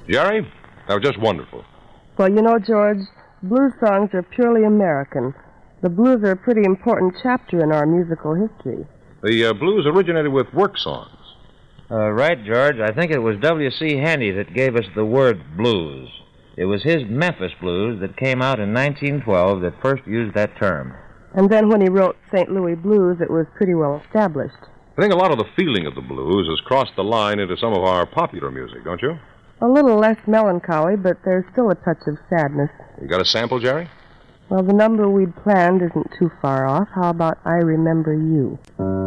Jerry, that was just wonderful. Well, you know, George, blues songs are purely American. The blues are a pretty important chapter in our musical history. The blues originated with work songs. Right, George. I think it was W.C. Handy that gave us the word blues. It was his Memphis Blues that came out in 1912 that first used that term. And then when he wrote St. Louis Blues, it was pretty well established. I think a lot of the feeling of the blues has crossed the line into some of our popular music, don't you? A little less melancholy, but there's still a touch of sadness. You got a sample, Jerry? Well, the number we'd planned isn't too far off. How about I Remember You?